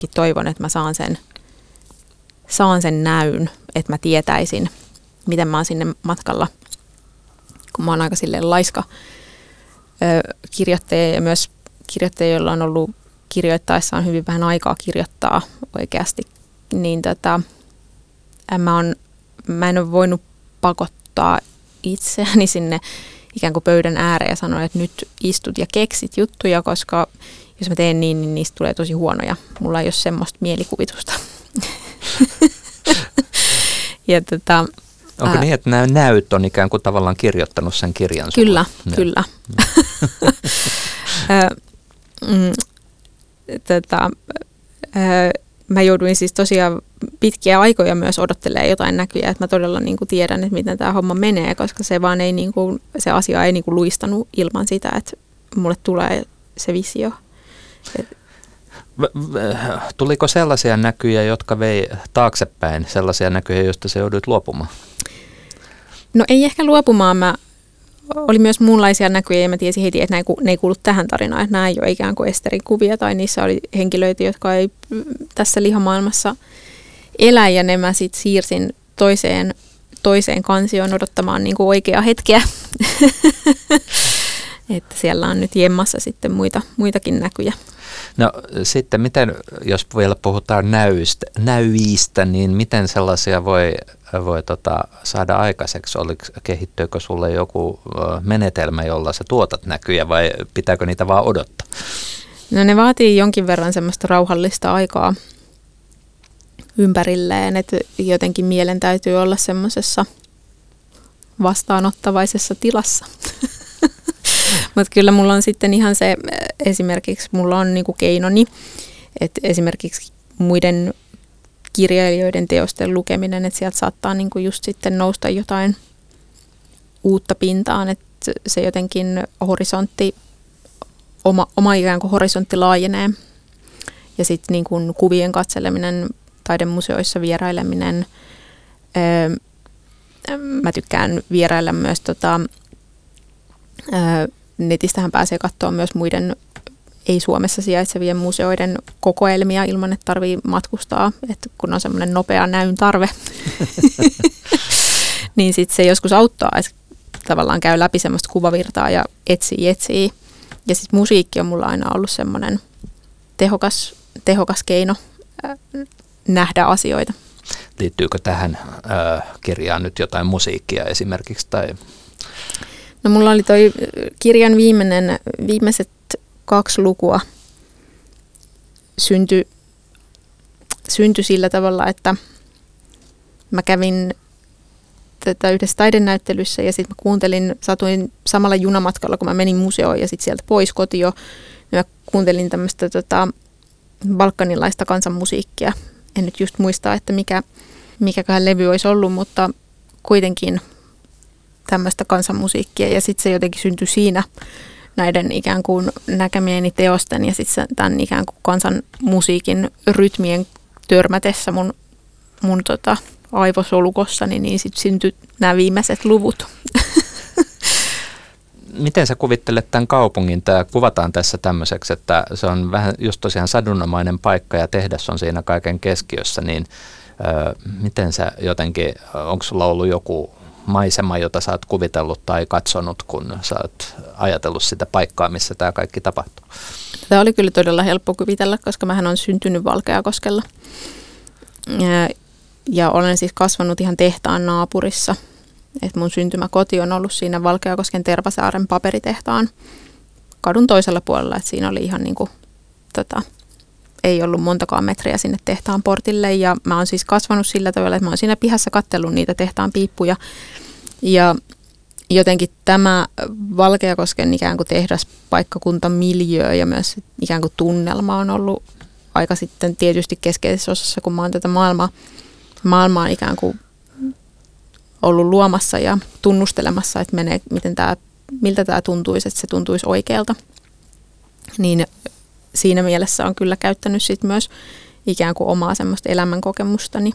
toivon, että mä saan sen näyn, että mä tietäisin, miten mä oon sinne matkalla, kun mä oon aika silleen laiska kirjoittaja ja myös kirjoittaja, jolla on ollut kirjoittaessaan hyvin vähän aikaa kirjoittaa oikeasti, niin mä en ole voinut pakottaa itseäni sinne ikään kuin pöydän ääreen ja sanoa, että nyt istut ja keksit juttuja, koska jos mä teen niin niistä tulee tosi huonoja. Mulla ei ole semmoista mielikuvitusta. Ja onko niin, että nämä näyt on ikään kuin tavallaan kirjoittanut sen kirjan sulle? Kyllä. Mä jouduin siis tosiaan pitkiä aikoja myös odottelemaan jotain näkyjä, että mä todella niin kuin tiedän, että miten tämä homma menee, koska se vaan ei niin kuin, se asia ei niin kuin luistanut ilman sitä, että mulle tulee se visio. Tuliko sellaisia näkyjä, jotka vei taaksepäin, sellaisia näkyjä, joista sä joudut luopumaan? No ei ehkä luopumaan. Oli myös muunlaisia näkyjä ja mä tiesin heti, että ne ei kuulu tähän tarinaan. Että nämä ei ole ikään kuin Esterin kuvia tai niissä oli henkilöitä, jotka ei tässä lihamaailmassa elä. Ja ne mä sitten siirsin toiseen kansioon odottamaan niin kuin oikeaa hetkeä. Että siellä on nyt jemmassa sitten muitakin näkyjä. No sitten miten, jos vielä puhutaan näyistä, niin miten sellaisia voi saada aikaiseksi? Kehittyykö sulle joku menetelmä, jolla sä tuotat näkyjä vai pitääkö niitä vaan odottaa? No ne vaatii jonkin verran semmoista rauhallista aikaa ympärilleen, että jotenkin mielen täytyy olla semmoisessa vastaanottavaisessa tilassa. Mutta kyllä mulla on sitten ihan se, esimerkiksi mulla on niinku keinoni, että esimerkiksi muiden kirjailijoiden teosten lukeminen, että sieltä saattaa niinku just sitten nousta jotain uutta pintaan, että se jotenkin horisontti, oma ikään kuin horisontti laajenee. Ja sitten niinku kuvien katseleminen, taidemuseoissa vieraileminen, mä tykkään vierailla myös netistähän pääsee katsoa myös muiden ei-Suomessa sijaitsevien museoiden kokoelmia ilman, että tarvii matkustaa, että kun on semmoinen nopea näyn tarve, niin sitten se joskus auttaa, että tavallaan käy läpi semmoista kuvavirtaa ja etsii. Ja sitten musiikki on mulla aina ollut semmoinen tehokas keino nähdä asioita. Liittyykö tähän kirjaan nyt jotain musiikkia esimerkiksi? Tai? No mulla oli toi kirjan viimeiset 2 lukua syntyi sillä tavalla, että mä kävin yhdessä taidenäyttelyssä ja sitten mä satuin samalla junamatkalla, kun mä menin museoon ja sitten sieltä pois kotiin, ja mä kuuntelin tämmöistä balkanilaista kansanmusiikkia. En nyt just muista, että mikäköhän levy olisi ollut, mutta kuitenkin tämmöistä kansanmusiikkia ja sitten se jotenkin syntyi siinä näiden ikään kuin näkemieni teosten ja sitten tämän ikään kuin kansanmusiikin rytmien törmätessä mun aivosolukossani, niin sitten syntyi nämä viimeiset luvut. Miten sä kuvittelet tämän kaupungin? Tämä kuvataan tässä tämmöiseksi, että se on vähän just tosiaan sadunomainen paikka ja tehdas on siinä kaiken keskiössä, niin miten sä jotenkin, onko sulla ollut joku maisema, jota sä oot kuvitellut tai katsonut, kun sä oot ajatellut sitä paikkaa, missä tämä kaikki tapahtuu? Tämä oli kyllä todella helppo kuvitella, koska mähän on syntynyt Valkeakoskella. Ja olen siis kasvanut ihan tehtaan naapurissa. Et mun syntymäkoti on ollut siinä Valkeakosken Tervasaaren paperitehtaan kadun toisella puolella. Et siinä oli ihan niin kuin, ei ollut montakaan metriä sinne tehtaan portille. Ja mä oon siis kasvanut sillä tavalla, että mä oon siinä pihassa katsellut niitä tehtaan piippuja. Ja jotenkin tämä Valkeakosken ikään kuin tehdaspaikkakuntamiljöö ja myös ikään kuin tunnelma on ollut aika sitten tietysti keskeisessä osassa, kun mä oon tätä maailmaa ikään kuin ollut luomassa ja tunnustelemassa, että miltä tämä tuntuisi, että se tuntuisi oikealta. Niin siinä mielessä on kyllä käyttänyt sit myös ikään kuin omaa semmoista elämänkokemustani.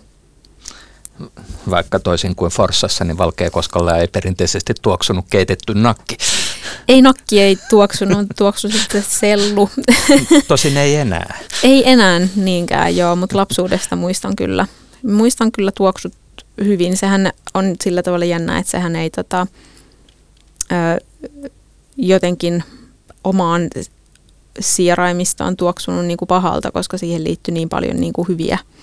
Vaikka toisin kuin Forssassa, niin Valkeakoskella ei perinteisesti tuoksunut keitetty nakki. Ei nakki, ei tuoksunut, tuoksu sitten sellu. Tosin ei enää. Ei enää niinkään, joo, mutta lapsuudesta muistan kyllä. Muistan kyllä tuoksut hyvin. Sehän on sillä tavalla jännä, että sehän ei jotenkin omaan sieraimistaan tuoksunut niin kuin pahalta, koska siihen liittyy niin paljon niin kuin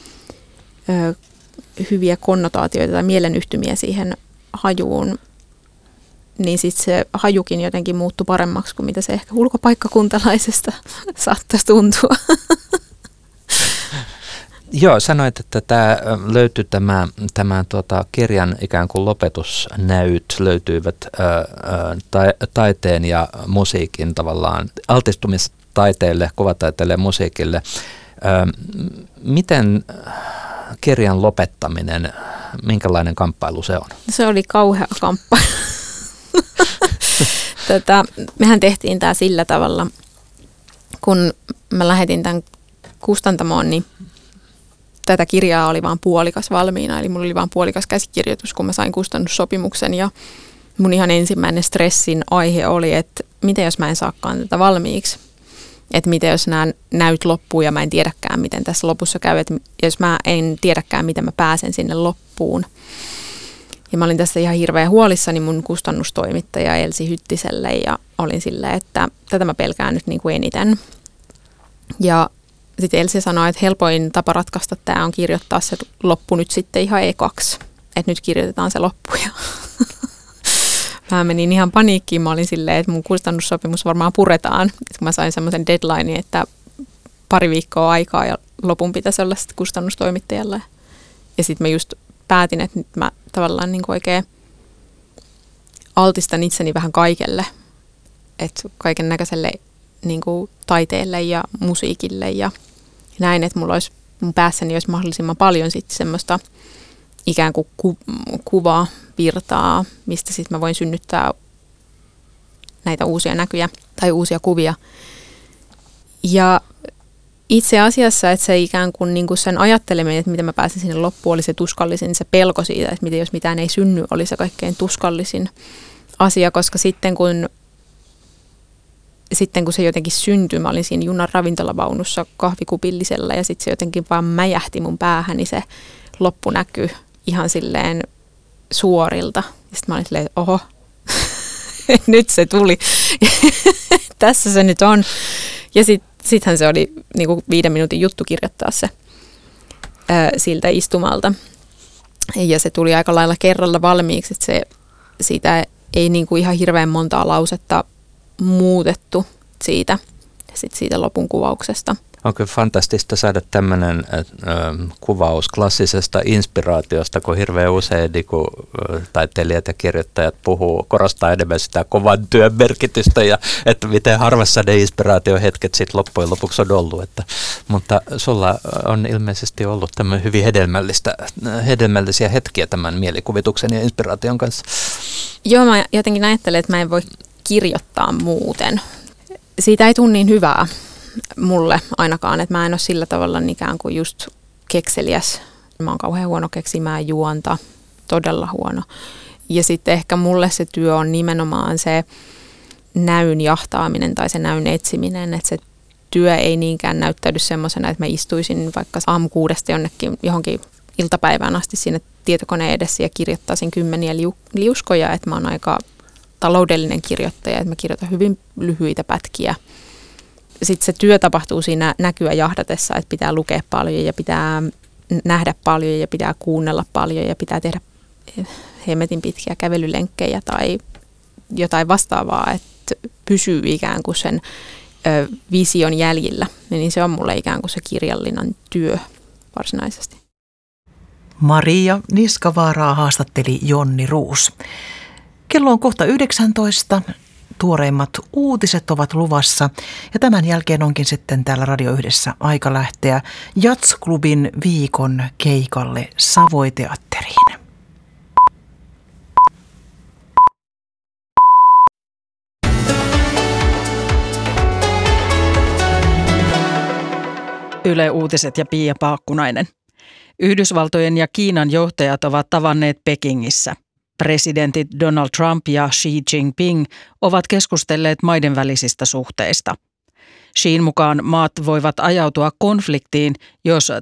hyviä konnotaatioita tai mielenyhtymiä siihen hajuun. Niin sitten se hajukin jotenkin muuttui paremmaksi kuin mitä se ehkä ulkopaikkakuntalaisesta saattaisi tuntua. Joo, sanoit, että tämä löytyi tämä kirjan ikään kuin lopetusnäyt löytyivät taiteen ja musiikin tavallaan altistumistaiteelle, kuvataiteelle ja musiikille. Miten kirjan lopettaminen, minkälainen kamppailu se on? Se oli kauhea kamppailu. Mehän tehtiin tämä sillä tavalla, kun mä lähetin tämän kustantamoon, niin tätä kirjaa oli vaan puolikas valmiina, eli mulla oli vaan puolikas käsikirjoitus, kun mä sain kustannussopimuksen, ja mun ihan ensimmäinen stressin aihe oli, että miten jos mä en saakaan tätä valmiiksi, että miten jos nämä näyt loppuu ja mä en tiedäkään, miten tässä lopussa käy, että jos mä en tiedäkään, miten mä pääsen sinne loppuun. Ja mä olin tässä ihan hirveän huolissani mun kustannustoimittaja Elsi Hyttiselle, ja olin silleen, että tätä mä pelkään nyt niin kuin eniten. Ja sitten Elsi sanoi, että helpoin tapa ratkaista tämä on kirjoittaa se loppu nyt sitten ihan ekaksi. Että nyt kirjoitetaan se loppu. Ja mä menin ihan paniikkiin. Mä olin silleen, että mun kustannussopimus varmaan puretaan. Et kun mä sain semmoisen deadline, että 2 viikkoa aikaa ja lopun pitäisi olla sitten kustannustoimittajalle. Ja sitten mä just päätin, että nyt mä tavallaan niin kuin oikein altistan itseni vähän kaikelle. Että kaiken näköiselle niin kuin taiteelle ja musiikille ja näin, että mulla olisi, mun päässäni olisi mahdollisimman paljon sitten semmoista ikään kuin kuvaa, virtaa, mistä sitten mä voin synnyttää näitä uusia näkyjä tai uusia kuvia. Ja itse asiassa, että se ikään kuin, sen ajatteleminen, että miten mä pääsen sinne loppuun, oli se tuskallisin, se pelko siitä, että miten jos mitään ei synny, oli se kaikkein tuskallisin asia, koska sitten kun se jotenkin syntyi, mä olin siinä junan ravintolavaunussa kahvikupillisella ja sitten se jotenkin vaan mäjähti mun päähäni se loppunäky ihan silleen suorilta. Ja sitten mä olin silleen, että oho, nyt se tuli. Tässä se nyt on. Ja sittenhän se oli niin kuin 5 minuutin juttu kirjoittaa se siltä istumalta. Ja se tuli aika lailla kerralla valmiiksi, että siitä ei niin kuin ihan hirveän montaa lausetta muutettu siitä lopun kuvauksesta. Onko fantastista saada tämmöinen kuvaus klassisesta inspiraatiosta, kun hirveän usein taiteilijat ja kirjoittajat korostaa enemmän sitä kovan työn merkitystä ja että miten harvassa ne inspiraatiohetket sitten loppujen lopuksi on ollut. Mutta sulla on ilmeisesti ollut tämmöinen hyvin hedelmällisiä hetkiä tämän mielikuvituksen ja inspiraation kanssa. Joo, mä jotenkin ajattelen, että mä en voi kirjoittaa muuten. Siitä ei tule niin hyvää mulle ainakaan, että mä en ole sillä tavalla ikään kuin just kekseliäs. Mä oon kauhean huono keksimään juonta, todella huono. Ja sitten ehkä mulle se työ on nimenomaan se näyn jahtaaminen tai se näyn etsiminen, että se työ ei niinkään näyttäydy semmoisena, että mä istuisin vaikka aamu 6 johonkin iltapäivään asti siinä tietokoneen edessä ja kirjoittaisin 10 liuskoja, että mä oon aika taloudellinen kirjoittaja, että mä kirjoitan hyvin lyhyitä pätkiä. Sitten se työ tapahtuu siinä näkyä jahdatessa, että pitää lukea paljon ja pitää nähdä paljon ja pitää kuunnella paljon ja pitää tehdä hemmetin pitkiä kävelylenkkejä tai jotain vastaavaa, että pysyy ikään kuin sen vision jäljillä. Niin se on mulle ikään kuin se kirjallinen työ varsinaisesti. Maria Niskavaaraa haastatteli Jonni Roos. Kello on kohta 19. Tuoreimmat uutiset ovat luvassa ja tämän jälkeen onkin sitten täällä Radio Yhdessä aika lähteä Jats-klubin viikon keikalle Savoy-teatteriin. Yle Uutiset ja Pia Paakkunainen. Yhdysvaltojen ja Kiinan johtajat ovat tavanneet Pekingissä. Presidentit Donald Trump ja Xi Jinping ovat keskustelleet maiden välisistä suhteista. Xiin mukaan maat voivat ajautua konfliktiin, jos